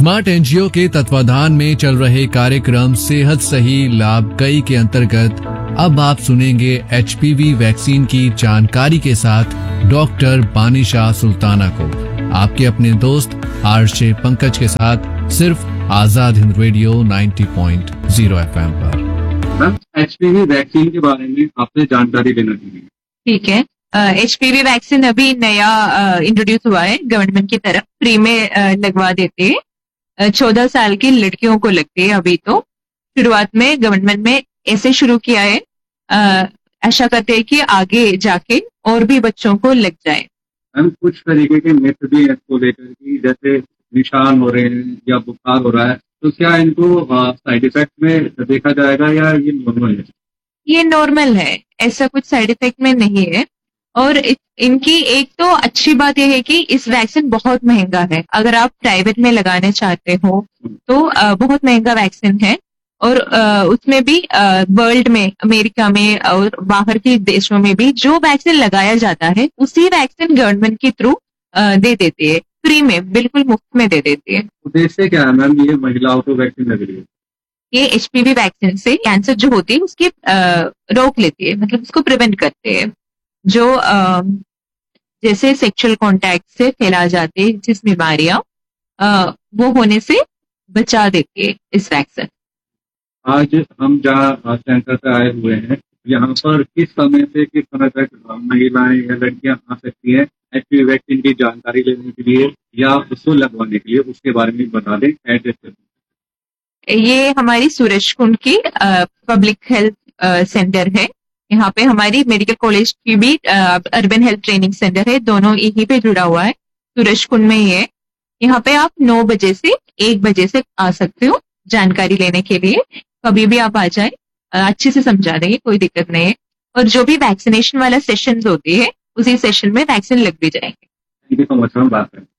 Smart NGO के तत्वाधान में चल रहे कार्यक्रम सेहत सही लाभ कई के अंतर्गत अब आप सुनेंगे एचपीवी वैक्सीन की जानकारी के साथ डॉक्टर बानिशा सुल्ताना को, आपके अपने दोस्त आरजे पंकज के साथ, सिर्फ आजाद हिंद रेडियो 90.0 एफएम पर। मैम, एचपीवी वैक्सीन के बारे में आपसे जानकारी लेना चाहिए। ठीक है। एचपीवी वैक्सीन अभी नया इंट्रोड्यूस हुआ है, गवर्नमेंट की तरफ फ्री में लगवा देते हैं। 14 साल की लड़कियों को लगती है। अभी तो शुरुआत में गवर्नमेंट में ऐसे शुरू किया है, आशा करते हैं कि आगे जाके और भी बच्चों को लग जाए। मैम, कुछ तरीके के मिथ भी हैं इसको लेकर कि जैसे निशान हो रहे हैं या बुखार हो रहा है, तो क्या इनको साइड इफेक्ट में देखा जाएगा या ये नॉर्मल है? ये नॉर्मल है, ऐसा कुछ साइड इफेक्ट में नहीं है। और इनकी एक तो अच्छी बात यह है कि इस वैक्सीन बहुत महंगा है। अगर आप प्राइवेट में लगाने चाहते हो तो बहुत महंगा वैक्सीन है। और उसमें भी वर्ल्ड में, अमेरिका में और बाहर के देशों में भी जो वैक्सीन लगाया जाता है उसी वैक्सीन गवर्नमेंट के थ्रू दे देती है, फ्री में, बिल्कुल मुफ्त में दे देती है। उद्देश्य क्या है मैम ये महिलाओं को वैक्सीन लग रही है? ये एचपीवी वैक्सीन से कैंसर जो होती है उसकी रोक लेती है, मतलब उसको प्रिवेंट करते हैं। जो जैसे सेक्सुअल कांटेक्ट से फैला जाते हैं जिस बीमारियां, वो होने से बचा देती है इस वैक्सीन। आज हम जहाँ सेंटर पे आए हुए हैं, यहाँ पर किस समय से किस समय तक महिलाएं या लड़कियां आ सकती हैं एचपीवी वैक्सीन की जानकारी लेने के लिए या उसको लगवाने के लिए, उसके बारे में बता दें एड्रेस। ये हमारी सूरजकुंड की पब्लिक हेल्थ सेंटर है। यहाँ पे हमारी मेडिकल कॉलेज की भी अर्बन हेल्थ ट्रेनिंग सेंटर है, दोनों यहीं पे जुड़ा हुआ है, सूरजकुंड में ही है। यहाँ पे आप 9 बजे से 1 बजे से आ सकते हो जानकारी लेने के लिए। कभी भी आप आ जाए, अच्छे से समझा देंगे, कोई दिक्कत नहीं है। और जो भी वैक्सीनेशन वाला सेशन होती है उसी सेशन में वैक्सीन लग भी जाएंगे। थैंक यू सो मच, हम बात करें।